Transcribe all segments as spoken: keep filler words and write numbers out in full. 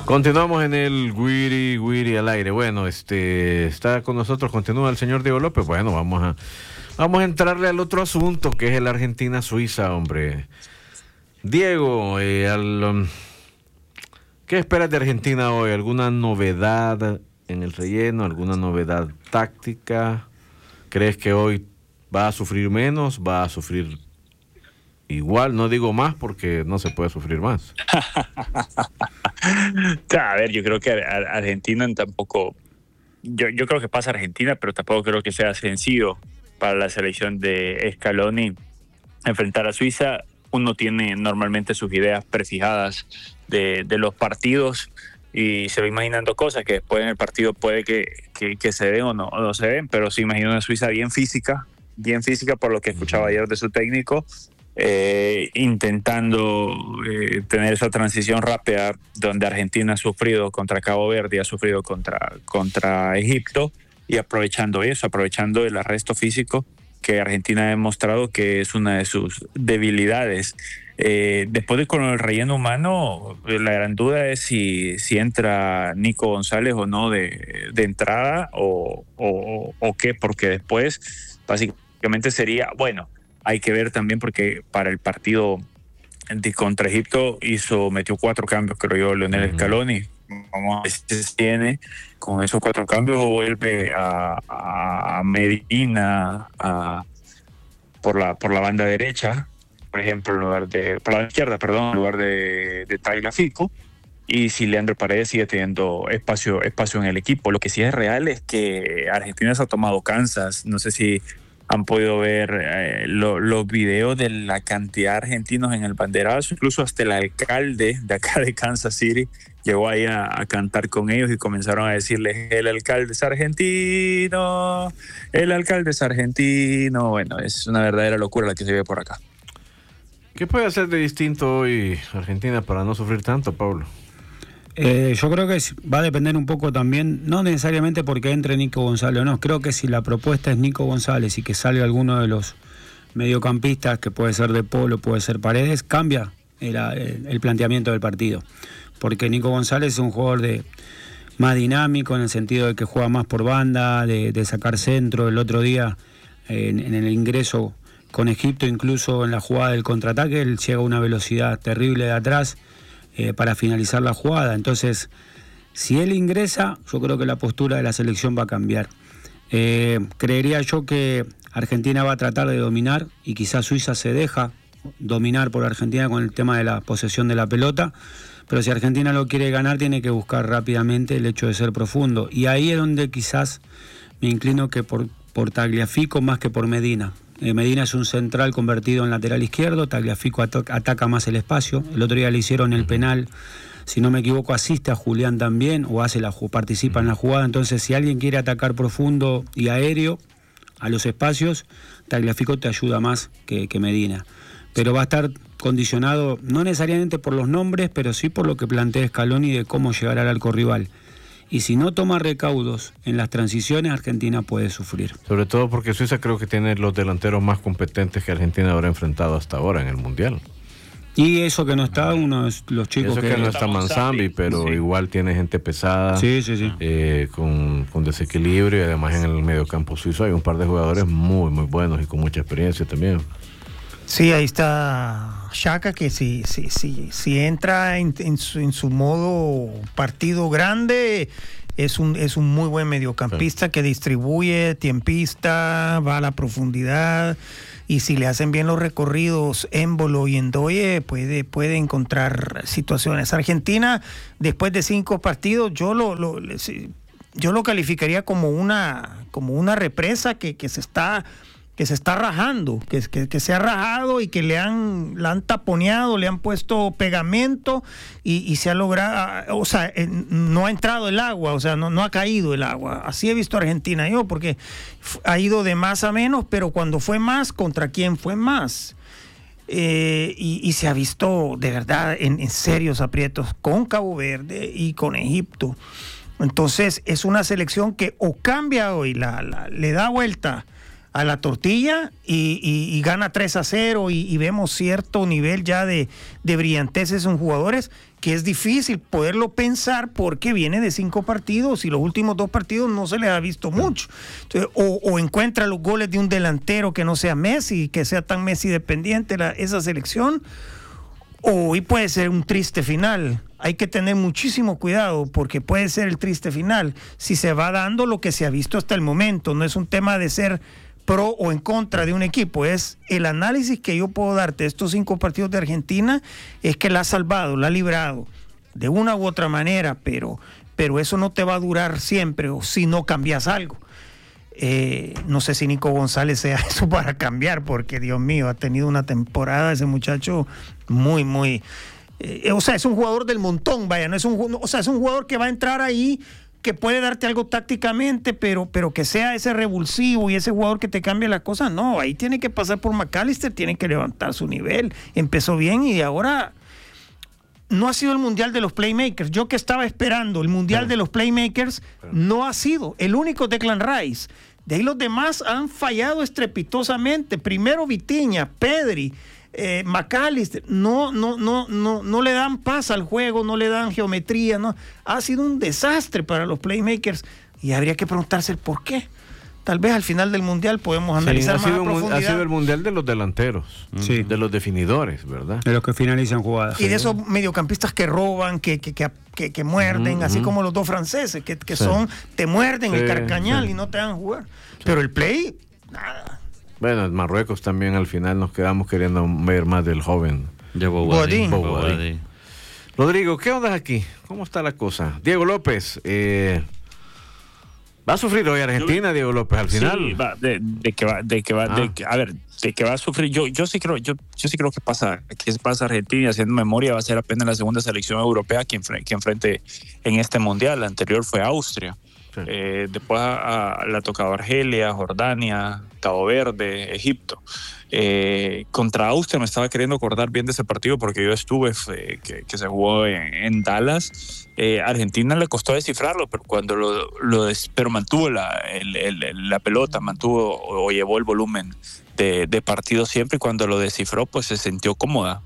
Continuamos en el Wiri Wiri al aire. Bueno, este está con nosotros, continúa el señor Diego López. Bueno, vamos a vamos a entrarle al otro asunto, que es el Argentina-Suiza, hombre. Diego, eh, al, um, ¿qué esperas de Argentina hoy? ¿Alguna novedad en el relleno? ¿Alguna novedad táctica? ¿Crees que hoy va a sufrir menos? ¿Va a sufrir igual? No digo más porque no se puede sufrir más. A ver, yo creo que Argentina tampoco... Yo, yo creo que pasa Argentina, pero tampoco creo que sea sencillo para la selección de Scaloni enfrentar a Suiza. Uno tiene normalmente sus ideas prefijadas de, de los partidos y se va imaginando cosas que después en el partido puede que, que, que se den o no, o no se den, pero se imagina una Suiza bien física, bien física por lo que escuchaba ayer de su técnico, eh, intentando eh, tener esa transición rápida donde Argentina ha sufrido contra Cabo Verde y ha sufrido contra, contra Egipto, y aprovechando eso, aprovechando el arresto físico que Argentina ha demostrado que es una de sus debilidades. Eh, después de con el relleno humano, la gran duda es si, si entra Nico González o no de, de entrada o, o, o qué, porque después básicamente sería, bueno, hay que ver también porque para el partido de contra Egipto hizo, metió cuatro cambios, creo yo, Lionel uh-huh. Scaloni. Vamos a ver si tiene con esos cuatro cambios o vuelve a, a Medina a, por la por la banda derecha, por ejemplo, en lugar de por la banda izquierda, perdón, en lugar de, de Tagliafico, y si Leandro Paredes sigue teniendo espacio espacio en el equipo. Lo que sí es real es que Argentina se ha tomado Kansas. No sé si han podido ver eh, lo, los videos de la cantidad de argentinos en el banderazo, incluso hasta el alcalde de acá de Kansas City llegó ahí a, a cantar con ellos y comenzaron a decirles: el alcalde es argentino, el alcalde es argentino. Bueno, es una verdadera locura la que se ve por acá. ¿Qué puede hacer de distinto hoy Argentina para no sufrir tanto, Pablo? Eh, yo creo que va a depender un poco también, no necesariamente porque entre Nico González o no. Creo que si la propuesta es Nico González y que salga alguno de los mediocampistas, que puede ser De Paul o puede ser Paredes, cambia el, el planteamiento del partido. Porque Nico González es un jugador de más dinámico en el sentido de que juega más por banda, de, de sacar centro. El otro día en, en el ingreso con Egipto, incluso en la jugada del contraataque, él llega a una velocidad terrible de atrás eh, para finalizar la jugada. Entonces, si él ingresa, yo creo que la postura de la selección va a cambiar. Eh, creería yo que Argentina va a tratar de dominar y quizás Suiza se deja dominar por Argentina con el tema de la posesión de la pelota. Pero si Argentina lo quiere ganar, tiene que buscar rápidamente el hecho de ser profundo. Y ahí es donde quizás me inclino que por, por Tagliafico más que por Medina. Eh, Medina es un central convertido en lateral izquierdo, Tagliafico at- ataca más el espacio. El otro día le hicieron el penal, si no me equivoco, asiste a Julián también, o hace la participa en la jugada. Entonces, si alguien quiere atacar profundo y aéreo a los espacios, Tagliafico te ayuda más que, que Medina. Pero va a estar condicionado, no necesariamente por los nombres, pero sí por lo que plantea Scaloni de cómo llegar al arco rival. Y si no toma recaudos en las transiciones, Argentina puede sufrir. Sobre todo porque Suiza creo que tiene los delanteros más competentes que Argentina habrá enfrentado hasta ahora en el Mundial. Y eso que no está uno de los chicos eso que, que no está Manzambi, pero sí, igual tiene gente pesada, sí, sí, sí. Eh, con, con desequilibrio, y además en el mediocampo suizo hay un par de jugadores muy, muy buenos y con mucha experiencia también. Sí, ahí está Xhaka, que si, si, si, si entra en, en, su, en su modo partido grande, es un, es un muy buen mediocampista, sí, que distribuye, tiempista, va a la profundidad, y si le hacen bien los recorridos Embolo y Ndoye, puede, puede encontrar situaciones. Argentina, después de cinco partidos, yo lo, lo, yo lo calificaría como una, como una represa que, que se está... que se está rajando, que, que, que se ha rajado y que le han, la han taponeado, le han puesto pegamento y, y se ha logrado, o sea, eh, no ha entrado el agua, o sea, no, no ha caído el agua. Así he visto a Argentina yo, porque ha ido de más a menos, pero cuando fue más, ¿contra quién fue más? Eh, y, y se ha visto de verdad en, en serios aprietos con Cabo Verde y con Egipto. Entonces es una selección que o cambia hoy, la, la, le da vuelta a la tortilla y, y, y gana tres a cero y, y vemos cierto nivel ya de, de brillantez en sus jugadores, que es difícil poderlo pensar porque viene de cinco partidos y los últimos dos partidos no se les ha visto mucho. Entonces, o, o encuentra los goles de un delantero que no sea Messi, que sea tan Messi dependiente la, esa selección, o hoy puede ser un triste final. Hay que tener muchísimo cuidado porque puede ser el triste final si se va dando lo que se ha visto hasta el momento. No es un tema de ser pro o en contra de un equipo, es el análisis que yo puedo darte de estos cinco partidos de Argentina, es que la ha salvado, la ha librado de una u otra manera, pero, pero eso no te va a durar siempre o si no cambias algo. Eh, no sé si Nico González sea eso para cambiar, porque Dios mío, ha tenido una temporada ese muchacho muy, muy... Eh, o sea, es un jugador del montón, vaya, no es un, o sea, es un jugador que va a entrar ahí, que puede darte algo tácticamente, pero, pero que sea ese revulsivo y ese jugador que te cambie las cosas, no, ahí tiene que pasar por McAllister, tiene que levantar su nivel, empezó bien y ahora no ha sido el mundial de los playmakers, yo que estaba esperando el mundial de los playmakers, no ha sido, el único Declan Rice, de ahí los demás han fallado estrepitosamente, primero Vitinha, Pedri, Eh, McAllister, no, no, no, no, no le dan paz al juego, no le dan geometría, no, ha sido un desastre para los playmakers y habría que preguntarse el por qué. Tal vez al final del mundial podemos analizar sí, ha más sido, a profundidad. Ha sido el mundial de los delanteros, sí, de los definidores, ¿verdad? De los que finalizan jugadas. Y de esos mediocampistas que roban, que, que, que, que, que muerden, uh-huh. así como los dos franceses, que, que sí. son, te muerden sí, el carcañal sí. y no te dan jugar. Sí. Pero el play, nada. Bueno, en Marruecos también al final nos quedamos queriendo ver más del joven de Bouhaddi. Bouhaddi. Rodrigo, ¿qué onda aquí? ¿Cómo está la cosa? Diego López, eh, ¿va a sufrir hoy Argentina, yo, Diego López, al final? Sí, va, de, de que va, de que va, ah. de que, a ver, de que va a sufrir. Yo, yo sí creo, yo, yo sí creo que pasa, que pasa Argentina, haciendo memoria, va a ser apenas la segunda selección europea que, enfrente, que enfrente en este mundial. La anterior fue Austria. Sí. Eh, después a, a, la tocaba Argelia, Jordania, Cabo Verde, Egipto. Eh, contra Austria me estaba queriendo acordar bien de ese partido porque yo estuve, eh, que, que se jugó en, en Dallas. Eh, Argentina le costó descifrarlo, pero cuando lo, lo des, pero mantuvo la, el, el, la pelota, mantuvo o, o llevó el volumen de, de partido siempre, y cuando lo descifró, pues se sintió cómoda.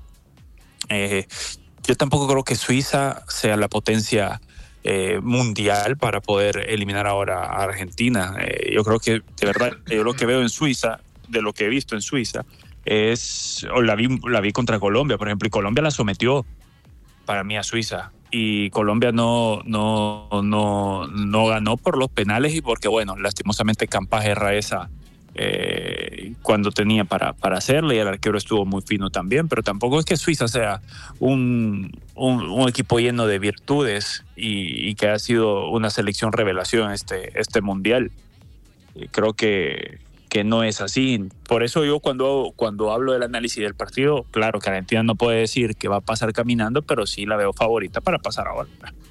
Eh, yo tampoco creo que Suiza sea la potencia Eh, mundial para poder eliminar ahora a Argentina. Eh, yo creo que, de verdad, yo lo que veo en Suiza, de lo que he visto en Suiza, es, o la vi, la vi contra Colombia, por ejemplo, y Colombia la sometió para mí a Suiza, y Colombia no, no, no, no ganó por los penales y porque, bueno, lastimosamente Campas erra esa Eh, cuando tenía para, para hacerle, y el arquero estuvo muy fino también, pero tampoco es que Suiza sea un, un, un equipo lleno de virtudes y, y que ha sido una selección revelación este, este mundial. Y creo que, que no es así. Por eso yo cuando, cuando hablo del análisis del partido, claro que Argentina no puede decir que va a pasar caminando, pero sí la veo favorita para pasar ahora.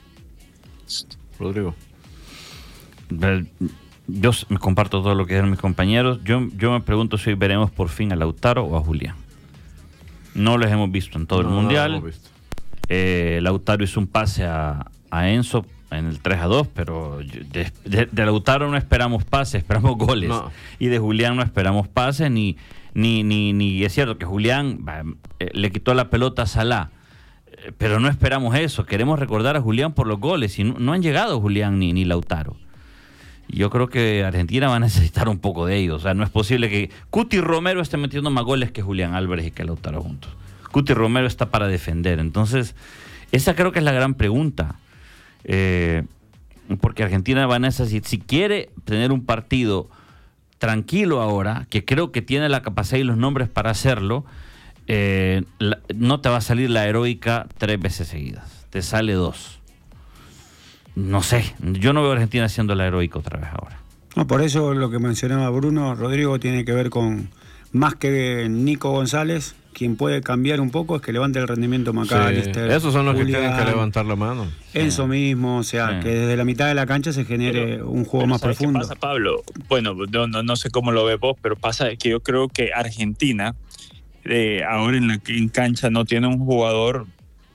Rodrigo. Well, yo me comparto todo lo que dicen mis compañeros. Yo, yo me pregunto si hoy veremos por fin a Lautaro o a Julián. No los hemos visto en todo no, el mundial. No eh, Lautaro hizo un pase a, a Enzo en el tres a dos, pero de, de, de Lautaro no esperamos pases, esperamos goles. No. Y de Julián no esperamos pases, ni, ni, ni, ni es cierto que Julián eh, le quitó la pelota a Salah. Eh, pero no esperamos eso. Queremos recordar a Julián por los goles y no, no han llegado Julián ni, ni Lautaro. Yo creo que Argentina va a necesitar un poco de ellos. O sea, no es posible que Cuti Romero esté metiendo más goles que Julián Álvarez y que Lautaro juntos. Cuti Romero está para defender. Entonces, esa creo que es la gran pregunta. Eh, porque Argentina va a necesitar, si quiere tener un partido tranquilo ahora, que creo que tiene la capacidad y los nombres para hacerlo, eh, la, no te va a salir la heroica tres veces seguidas. Te sale dos. No sé, yo no veo a Argentina haciendo la heroica otra vez ahora. No, por eso lo que mencionaba Bruno, Rodrigo, tiene que ver con más que Nico González, quien puede cambiar un poco es que levante el rendimiento McAllister. Sí, esos son los Julián, que tienen que levantar la mano. Enzo sí. mismo, o sea, sí. que desde la mitad de la cancha se genere pero, un juego más profundo. ¿Qué pasa, Pablo? Bueno, no, no, no sé cómo lo ves vos, pero pasa que yo creo que Argentina eh, ahora en la en cancha no tiene un jugador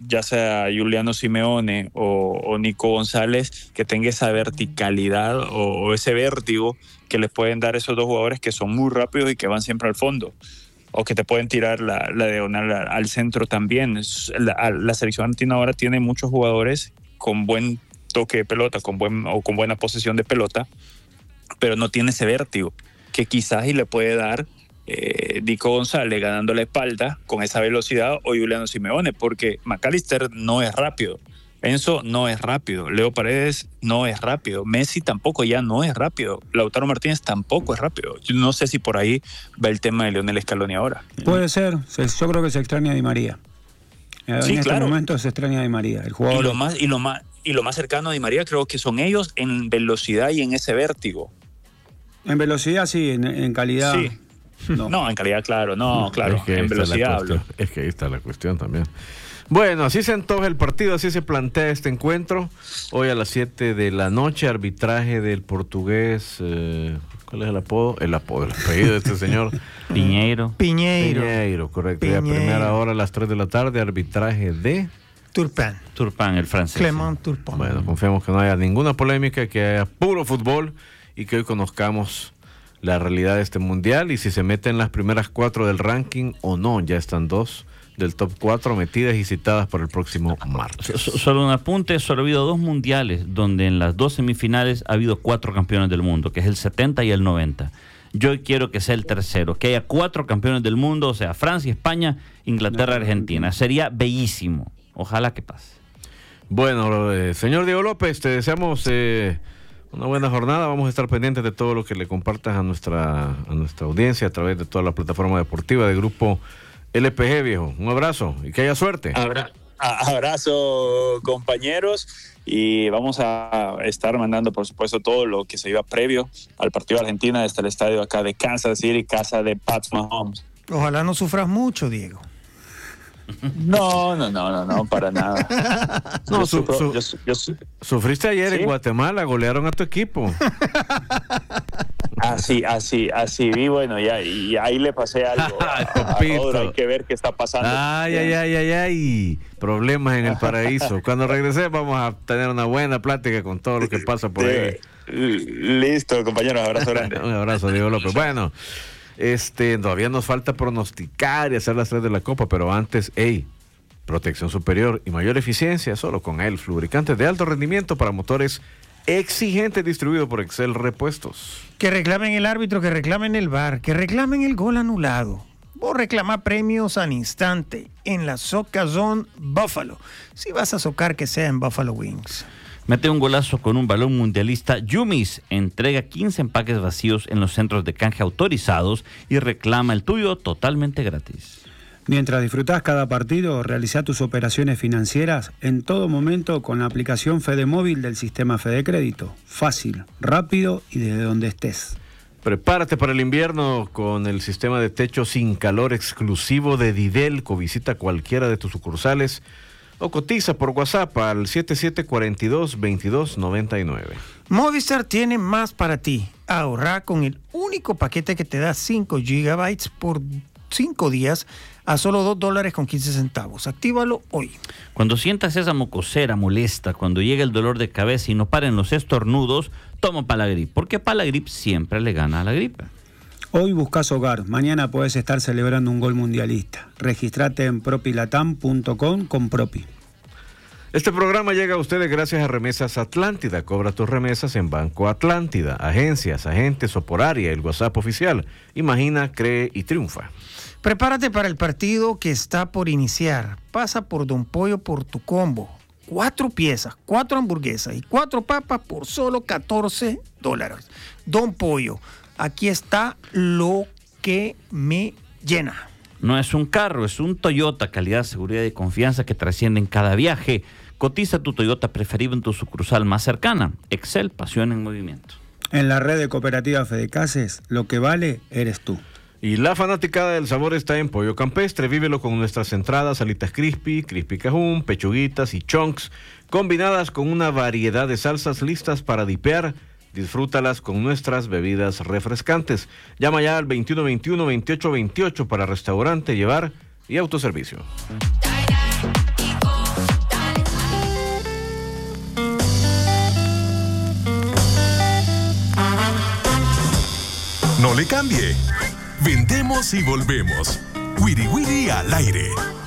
ya sea Giuliano Simeone o, o Nico González, que tenga esa verticalidad o, o ese vértigo que les pueden dar esos dos jugadores que son muy rápidos y que van siempre al fondo, o que te pueden tirar la, la diagonal al centro también. La, la selección argentina ahora tiene muchos jugadores con buen toque de pelota, con buen, o con buena posesión de pelota, pero no tiene ese vértigo que quizás y le puede dar eh, Nico González ganando la espalda con esa velocidad, o Giuliano Simeone, porque McAllister no es rápido, Enzo no es rápido, Leo Paredes no es rápido, Messi tampoco ya no es rápido, Lautaro Martínez tampoco es rápido. Yo no sé si por ahí va el tema de Lionel Scaloni ahora. Puede ser, yo creo que se extraña a Di María. En sí, este claro. momento se extraña a Di María, el jugador. Y lo más, y lo más, y lo más cercano a Di María creo que son ellos en velocidad y en ese vértigo. En velocidad sí, en, en calidad. Sí. No. no, en calidad, claro, no, claro. Es que en velocidad hablo. Es que ahí está la cuestión también. Bueno, así se antoja el partido, así se plantea este encuentro. Hoy a las siete de la noche, arbitraje del portugués. Eh, ¿Cuál es el apodo? El apodo, el apellido de este señor. Piñeiro. Piñeiro. Piñeiro, correcto. Piñeiro. Y a primera hora a las tres de la tarde, arbitraje de Turpin. Turpin, el francés. Clement Turpin. Bueno, confiamos que no haya ninguna polémica, que haya puro fútbol y que hoy conozcamos la realidad de este mundial y si se meten las primeras cuatro del ranking o no. Ya están dos del top cuatro metidas y citadas para el próximo martes. Solo un apunte, solo ha habido dos mundiales donde en las dos semifinales ha habido cuatro campeones del mundo, que es el setenta y el noventa. Yo quiero que sea el tercero, que haya cuatro campeones del mundo, o sea, Francia, España, Inglaterra, Argentina. Sería bellísimo. Ojalá que pase. Bueno, eh, señor Diego López, te deseamos eh, una buena jornada. Vamos a estar pendientes de todo lo que le compartas a nuestra, a nuestra audiencia a través de toda la plataforma deportiva de Grupo L P G, viejo. Un abrazo y que haya suerte. Abra, abrazo, compañeros, y vamos a estar mandando, por supuesto, todo lo que se iba previo al partido de Argentina desde el estadio acá de Kansas City, casa de Pat Mahomes. Ojalá no sufras mucho, Diego. No, no, no, no, no, para nada. No, yo su, sufro, su, yo, yo su, sufriste ayer ¿sí? en Guatemala, golearon a tu equipo. Así, así, así vi, bueno, ya, y ahí le pasé algo a, a Rodro, hay que ver qué está pasando. Ay, ay, ay, ay, ay, problemas en el paraíso. Cuando regrese vamos a tener una buena plática con todo lo que pasa por ahí. Listo, compañeros, abrazo grande. Un abrazo, Diego López. Bueno, este, todavía nos falta pronosticar y hacer las tres de la Copa, pero antes, hey, protección superior y mayor eficiencia solo con Elf, lubricantes de alto rendimiento para motores exigentes, distribuido por Excel Repuestos. Que reclamen el árbitro, que reclamen el V A R, que reclamen el gol anulado. Vos reclama premios al instante en la Soca Zone Buffalo. Si vas a socar, que sea en Buffalo Wings. Mete un golazo con un balón mundialista. Yumis entrega quince empaques vacíos en los centros de canje autorizados y reclama el tuyo totalmente gratis. Mientras disfrutás cada partido, realizá tus operaciones financieras en todo momento con la aplicación Fede Móvil del sistema Fede Crédito. Fácil, rápido y desde donde estés. Prepárate para el invierno con el sistema de techo sin calor exclusivo de Didelco. Visita cualquiera de tus sucursales o cotiza por WhatsApp al siete siete cuatro dos, veintidós noventa y nueve. Movistar tiene más para ti. Ahorra con el único paquete que te da cinco gigabytes por cinco días a solo dos dólares con quince centavos. Actívalo hoy. Cuando sientas esa mocosera molesta, cuando llega el dolor de cabeza y no paren los estornudos, toma Palagrip, porque Palagrip siempre le gana a la gripe. Hoy buscas hogar, mañana puedes estar celebrando un gol mundialista. Registrate en propilatam punto com con Propi. Este programa llega a ustedes gracias a Remesas Atlántida. Cobra tus remesas en Banco Atlántida. Agencias, agentes o por área, el WhatsApp oficial. Imagina, cree y triunfa. Prepárate para el partido que está por iniciar. Pasa por Don Pollo por tu combo. Cuatro piezas, cuatro hamburguesas y cuatro papas por solo catorce dólares. Don Pollo, aquí está lo que me llena. No es un carro, es un Toyota, calidad, seguridad y confianza que trasciende en cada viaje. Cotiza tu Toyota preferido en tu sucursal más cercana. Excel, pasión en movimiento. En la red de cooperativa Fedecases, lo que vale eres tú. Y la fanaticada del sabor está en Pollo Campestre. Vívelo con nuestras entradas, alitas crispy, crispy cajún, pechuguitas y chunks, combinadas con una variedad de salsas listas para dipear. Disfrútalas con nuestras bebidas refrescantes. Llama ya al veintiuno veintiuno, veintiocho veintiocho para restaurante, llevar y autoservicio. No le cambie. Vendemos y volvemos. Wiri Wiri al aire.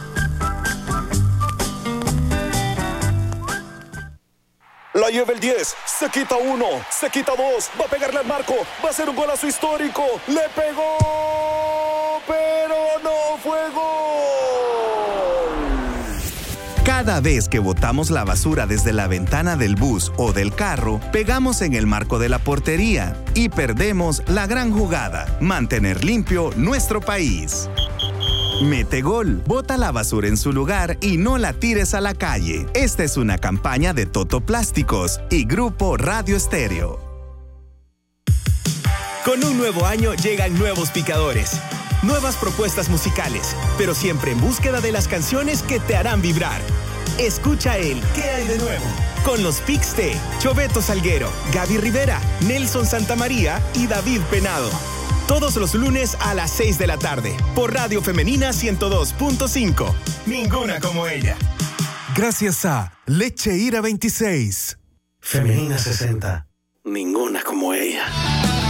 La lleva el diez, se quita uno, se quita dos, va a pegarle al marco, va a ser un golazo histórico, le pegó, pero no fue gol. Cada vez que botamos la basura desde la ventana del bus o del carro, pegamos en el marco de la portería y perdemos la gran jugada, mantener limpio nuestro país. Mete gol, bota la basura en su lugar y no la tires a la calle. Esta es una campaña de Toto Plásticos y Grupo Radio Estéreo. Con un nuevo año llegan nuevos picadores, nuevas propuestas musicales, pero siempre en búsqueda de las canciones que te harán vibrar. Escucha el ¿Qué hay de nuevo? Con los Pix de Choveto Salguero, Gaby Rivera, Nelson Santamaría y David Penado. Todos los lunes a las seis de la tarde, por Radio Femenina ciento dos punto cinco. Ninguna como ella. Gracias a Leche Ira veintiséis. Femenina sesenta. Ninguna como ella.